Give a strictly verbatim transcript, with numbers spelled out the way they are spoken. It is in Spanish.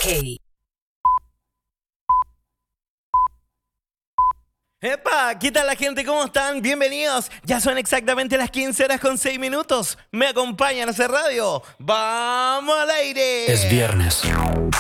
K. ¡Epa! ¿Qué tal la gente? ¿Cómo están? Bienvenidos. Ya son exactamente las quince horas con seis minutos. Me acompañan a hacer radio. ¡Vamos al aire! Es viernes.